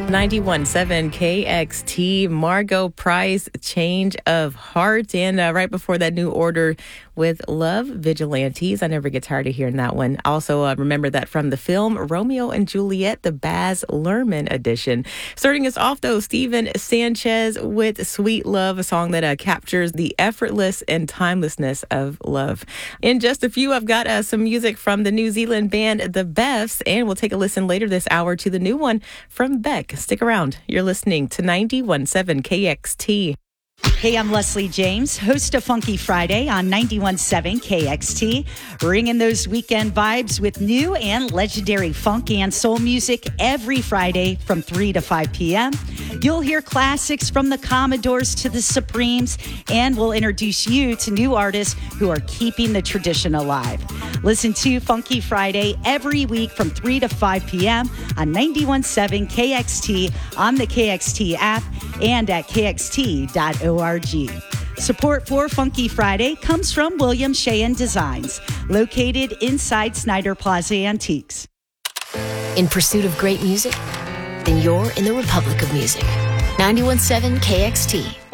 91.7 KXT, Margo Price, Change of Heart. And right before that, New Order with Love Vigilantes. I never get tired of hearing that one. Also, remember that from the film Romeo and Juliet, the Baz Luhrmann edition. Starting us off, though, Steven Sanchez with Sweet Love, a song that captures the effortless and timelessness of love. In just a few, I've got some music from the New Zealand band The Beths, and we'll take a listen later this hour to the new one from Beck. Stick around. You're listening to 91.7 KXT. Hey, I'm Leslie James, host of Funky Friday on 91.7 KXT, bringing those weekend vibes with new and legendary funk and soul music every Friday from 3 to 5 p.m. You'll hear classics from the Commodores to the Supremes, and we'll introduce you to new artists who are keeping the tradition alive. Listen to Funky Friday every week from 3 to 5 p.m. on 91.7 KXT, on the KXT app, and at kxt.org. Support for Funky Friday comes from William Sheehan Designs, located inside Snyder Plaza Antiques. In pursuit of great music? Then you're in the Republic of Music. 91.7 KXT.